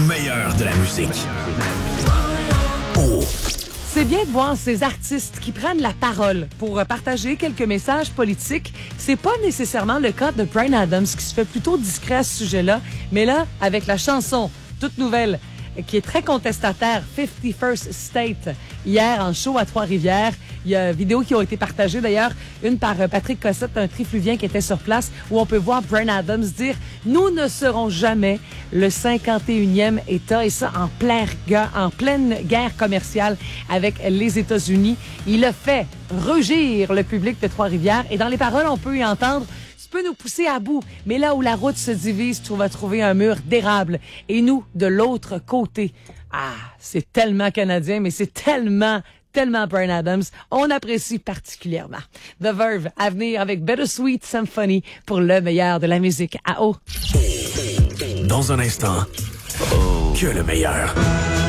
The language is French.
meilleur de la musique. Oh. C'est bien de voir ces artistes qui prennent la parole pour partager quelques messages politiques. C'est pas nécessairement le cas de Bryan Adams, qui se fait plutôt discret à ce sujet-là. Mais là, avec la chanson toute nouvelle, qui est très contestataire, 51st State, hier en show à Trois-Rivières. Il y a des vidéos qui ont été partagées d'ailleurs, une par Patrick Cossette, un trifluvien qui était sur place, où on peut voir Bryan Adams dire « Nous ne serons jamais le 51e État », et ça en pleine guerre commerciale avec les États-Unis. Il a fait rugir le public de Trois-Rivières, et dans les paroles, on peut y entendre « Tu peux nous pousser à bout, mais là où la route se divise, tu vas trouver un mur d'érable. Et nous, de l'autre côté. » Ah, c'est tellement canadien, mais c'est tellement Bryan Adams. On apprécie particulièrement. The Verve à venir avec Bittersweet Symphony pour le meilleur de la musique à eau. Dans un instant, que le meilleur.